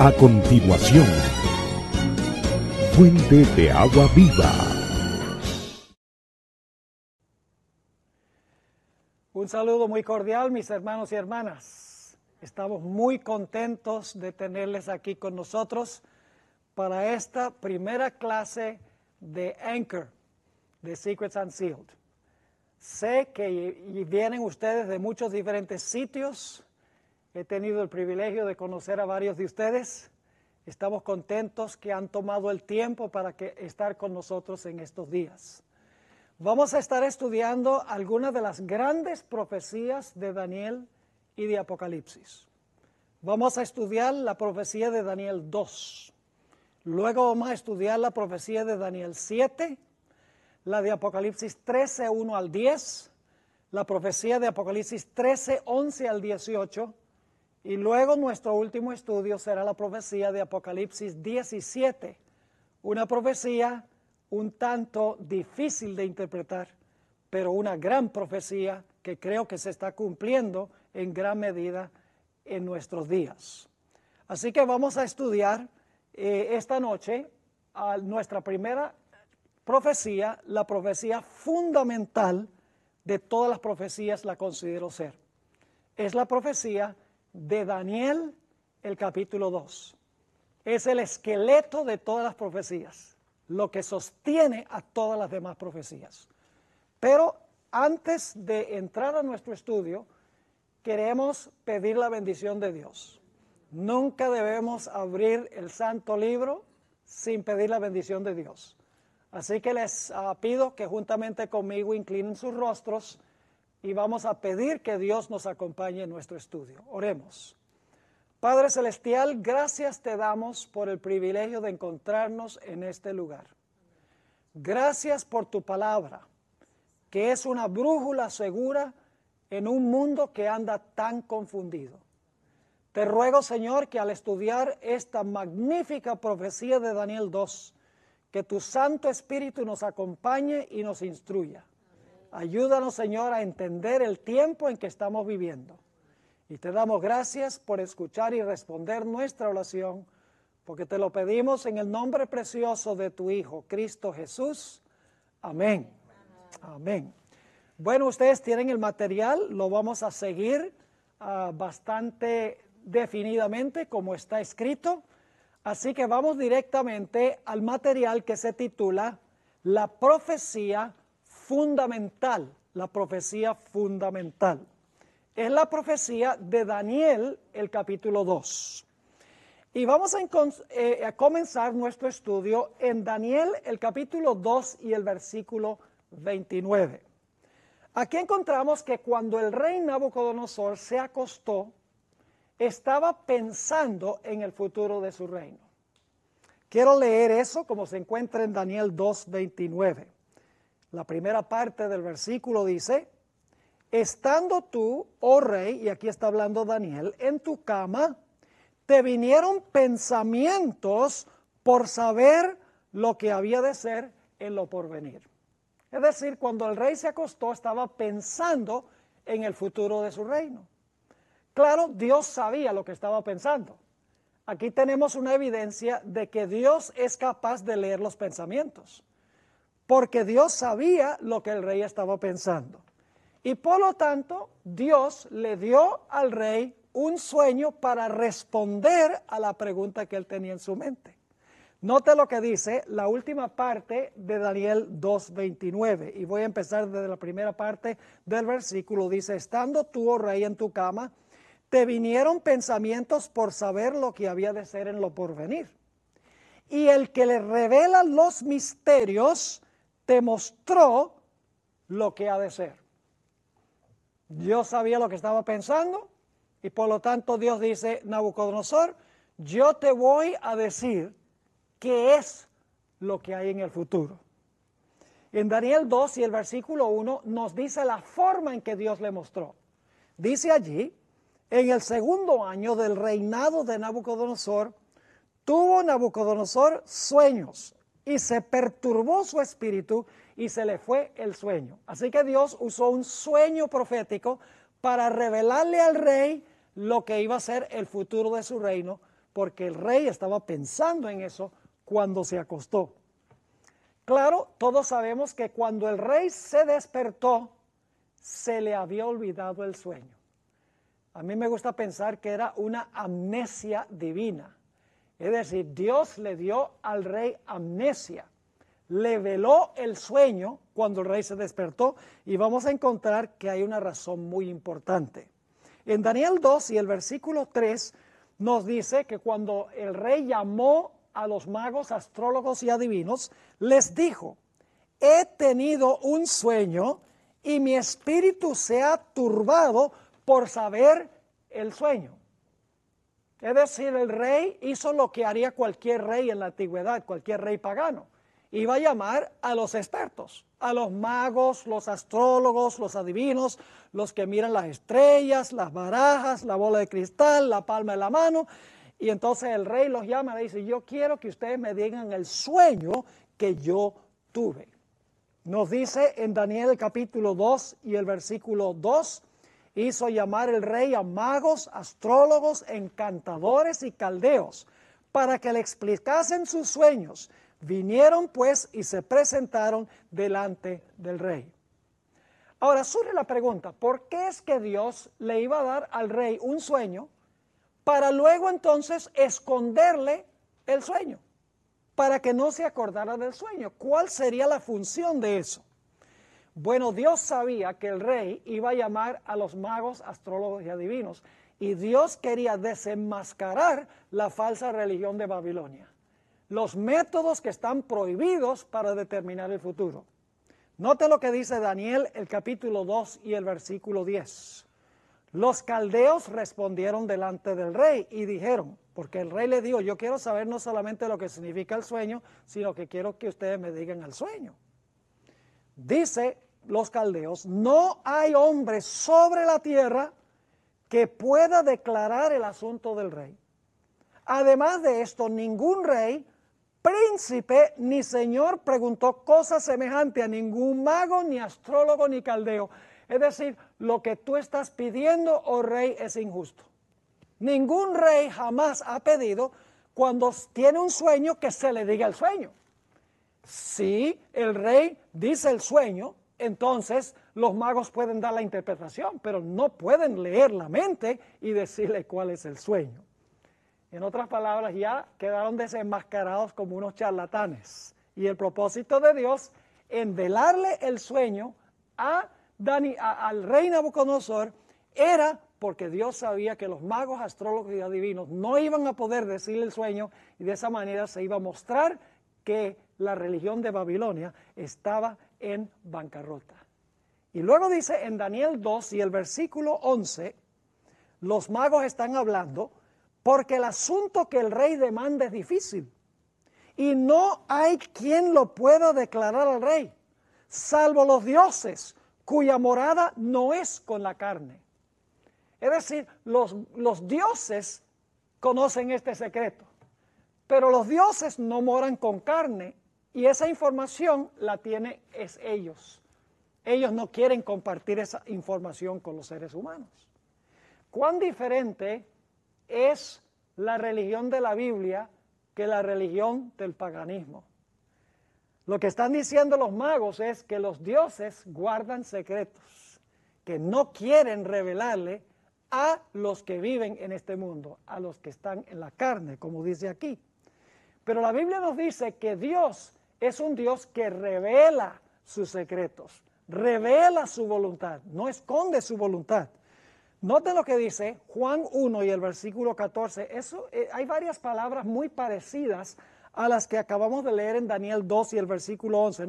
A continuación, Fuente de Agua Viva. Un saludo muy cordial, mis hermanos y hermanas. Estamos muy contentos de tenerles aquí con nosotros para esta primera clase de Anchor, de Secrets Unsealed. Sé que vienen ustedes de muchos diferentes sitios. He tenido el privilegio de conocer a varios de ustedes. Estamos contentos que han tomado el tiempo para estar con nosotros en estos días. Vamos a estar estudiando algunas de las grandes profecías de Daniel y de Apocalipsis. Vamos a estudiar la profecía de Daniel 2. Luego vamos a estudiar la profecía de Daniel 7, la de Apocalipsis 13, 1 al 10, la profecía de Apocalipsis 13, 11 al 18, y luego nuestro último estudio será la profecía de Apocalipsis 17, una profecía un tanto difícil de interpretar, pero una gran profecía que creo que se está cumpliendo en gran medida en nuestros días. Así que vamos a estudiar esta noche nuestra primera profecía, la profecía fundamental de todas las profecías la considero ser. Es la profecía de Daniel, el capítulo 2. Es el esqueleto de todas las profecías, lo que sostiene a todas las demás profecías. Pero antes de entrar a nuestro estudio, queremos pedir la bendición de Dios. Nunca debemos abrir el santo libro sin pedir la bendición de Dios. Así que les pido que juntamente conmigo inclinen sus rostros y vamos a pedir que Dios nos acompañe en nuestro estudio. Oremos. Padre Celestial, gracias te damos por el privilegio de encontrarnos en este lugar. Gracias por tu palabra, que es una brújula segura en un mundo que anda tan confundido. Te ruego, Señor, que al estudiar esta magnífica profecía de Daniel 2, que tu Santo Espíritu nos acompañe y nos instruya. Ayúdanos, Señor, a entender el tiempo en que estamos viviendo. Y te damos gracias por escuchar y responder nuestra oración, porque te lo pedimos en el nombre precioso de tu Hijo, Cristo Jesús. Amén. Amén. Bueno, ustedes tienen el material, lo vamos a seguir bastante definidamente como está escrito. Así que vamos directamente al material que se titula La profecía fundamental. La profecía fundamental. Es la profecía de Daniel, el capítulo 2. Y vamos a comenzar nuestro estudio en Daniel, el capítulo 2 y el versículo 29. Aquí encontramos que cuando el rey Nabucodonosor se acostó, estaba pensando en el futuro de su reino. Quiero leer eso como se encuentra en Daniel 2:29. La primera parte del versículo dice: estando tú, oh rey, y aquí está hablando Daniel, en tu cama, te vinieron pensamientos por saber lo que había de ser en lo porvenir. Es decir, cuando el rey se acostó, estaba pensando en el futuro de su reino. Claro, Dios sabía lo que estaba pensando. Aquí tenemos una evidencia de que Dios es capaz de leer los pensamientos, porque Dios sabía lo que el rey estaba pensando. Y por lo tanto, Dios le dio al rey un sueño para responder a la pregunta que él tenía en su mente. Note lo que dice la última parte de Daniel 2:29, y voy a empezar desde la primera parte del versículo. Dice: estando tú, oh rey, en tu cama, te vinieron pensamientos por saber lo que había de ser en lo porvenir. Y el que le revela los misterios te mostró lo que ha de ser. Dios sabía lo que estaba pensando y por lo tanto Dios dice: Nabucodonosor, yo te voy a decir qué es lo que hay en el futuro. En Daniel 2 y el versículo 1 nos dice la forma en que Dios le mostró. Dice allí: en el segundo año del reinado de Nabucodonosor, tuvo Nabucodonosor sueños y se perturbó su espíritu y se le fue el sueño. Así que Dios usó un sueño profético para revelarle al rey lo que iba a ser el futuro de su reino, porque el rey estaba pensando en eso cuando se acostó. Claro, todos sabemos que cuando el rey se despertó, se le había olvidado el sueño. A mí me gusta pensar que era una amnesia divina. Es decir, Dios le dio al rey amnesia. Le veló el sueño cuando el rey se despertó, y vamos a encontrar que hay una razón muy importante. En Daniel 2 y el versículo 3 nos dice que cuando el rey llamó a los magos, astrólogos y adivinos, les dijo: he tenido un sueño y mi espíritu se ha turbado por saber el sueño. Es decir, el rey hizo lo que haría cualquier rey en la antigüedad, cualquier rey pagano. Iba a llamar a los expertos, a los magos, los astrólogos, los adivinos, los que miran las estrellas, las barajas, la bola de cristal, la palma de la mano. Y entonces el rey los llama y le dice: yo quiero que ustedes me digan el sueño que yo tuve. Nos dice en Daniel capítulo 2 y el versículo 2, hizo llamar el rey a magos, astrólogos, encantadores y caldeos para que le explicasen sus sueños. Vinieron pues y se presentaron delante del rey. Ahora surge la pregunta: ¿por qué es que Dios le iba a dar al rey un sueño para luego entonces esconderle el sueño, para que no se acordara del sueño? ¿Cuál sería la función de eso? Bueno, Dios sabía que el rey iba a llamar a los magos, astrólogos y adivinos, y Dios quería desenmascarar la falsa religión de Babilonia, los métodos que están prohibidos para determinar el futuro. Note lo que dice Daniel, el capítulo 2 y el versículo 10. Los caldeos respondieron delante del rey y dijeron, porque el rey le dijo: yo quiero saber no solamente lo que significa el sueño, sino que quiero que ustedes me digan el sueño. Dice los caldeos: no hay hombre sobre la tierra que pueda declarar el asunto del rey. Además de esto, ningún rey, príncipe ni señor preguntó cosa semejante a ningún mago, ni astrólogo, ni caldeo. Es decir, lo que tú estás pidiendo, oh rey, es injusto. Ningún rey jamás ha pedido, cuando tiene un sueño, que se le diga el sueño. Si el rey dice el sueño, entonces los magos pueden dar la interpretación, pero no pueden leer la mente y decirle cuál es el sueño. En otras palabras, ya quedaron desenmascarados como unos charlatanes. Y el propósito de Dios en velarle el sueño al rey Nabucodonosor era porque Dios sabía que los magos, astrólogos y adivinos no iban a poder decirle el sueño, y de esa manera se iba a mostrar que la religión de Babilonia estaba en bancarrota. Y luego dice en Daniel 2 y el versículo 11, los magos están hablando porque el asunto que el rey demanda es difícil y no hay quien lo pueda declarar al rey, salvo los dioses, cuya morada no es con la carne. Es decir, los dioses conocen este secreto, pero los dioses no moran con carne, y esa información la tienen ellos. Ellos no quieren compartir esa información con los seres humanos. ¿Cuán diferente es la religión de la Biblia que la religión del paganismo? Lo que están diciendo los magos es que los dioses guardan secretos, que no quieren revelarle a los que viven en este mundo, a los que están en la carne, como dice aquí. Pero la Biblia nos dice que Dios es un Dios que revela sus secretos, revela su voluntad, no esconde su voluntad. Noten lo que dice Juan 1 y el versículo 14. Hay varias palabras muy parecidas a las que acabamos de leer en Daniel 2 y el versículo 11.